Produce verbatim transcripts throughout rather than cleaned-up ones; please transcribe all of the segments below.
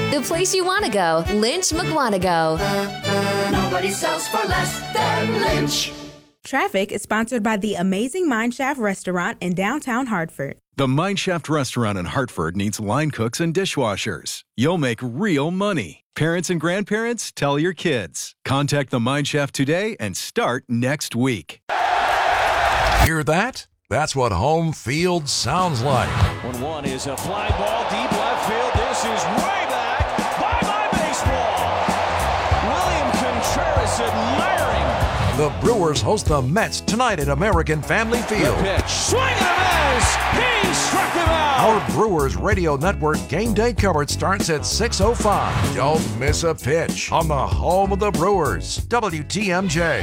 The place you want to go. Lynch McWanago. Nobody sells for less than Lynch. Traffic is sponsored by the Amazing Mineshaft Restaurant in downtown Hartford. The Mineshaft Restaurant in Hartford needs line cooks and dishwashers. You'll make real money. Parents and grandparents, tell your kids. Contact the Mineshaft today and start next week. Hear that? That's what home field sounds like. one one is a fly ball deep left field. This is way back. Bye-bye baseball. William Contreras admiring. The Brewers host the Mets tonight at American Family Field. The pitch. Swing and a miss. He struck him out. Our Brewers Radio Network game day coverage starts at six oh five. Don't miss a pitch on the home of the Brewers, W T M J.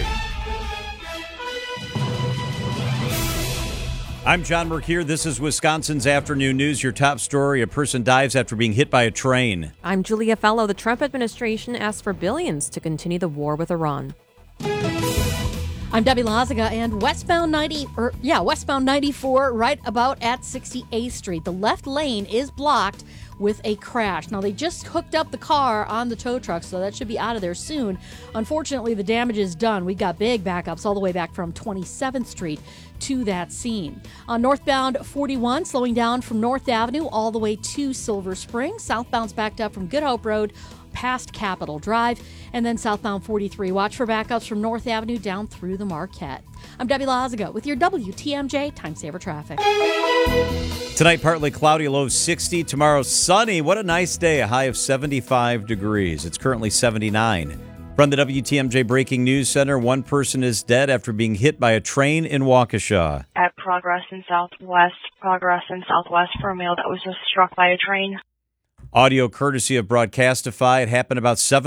I'm John Mercure. This is Wisconsin's Afternoon News. Your top story, a person dies after being hit by a train. I'm Julia Fellow. The Trump administration asked for billions to continue the war with Iran. I'm Debbie Lazaga, and westbound ninety, or yeah, westbound ninety-four, right about at sixty-eighth Street. The left lane is blocked with a crash. Now, they just hooked up the car on the tow truck, so that should be out of there soon. Unfortunately, the damage is done. We got big backups all the way back from twenty-seventh Street to that scene. On northbound forty-one, slowing down from North Avenue all the way to Silver Spring. Southbound's backed up from Good Hope Road past Capitol Drive, and then southbound forty-three. Watch for backups from North Avenue down through the Marquette. I'm Debbie Lazaga with your W T M J Time Saver Traffic. Tonight, partly cloudy, a low of sixty. Tomorrow, sunny. What a nice day. A high of seventy-five degrees. It's currently seventy-nine. From the W T M J Breaking News Center, one person is dead after being hit by a train in Waukesha. At Progress in Southwest, Progress in Southwest for a male that was just struck by a train. Audio courtesy of Broadcastify. It happened about seven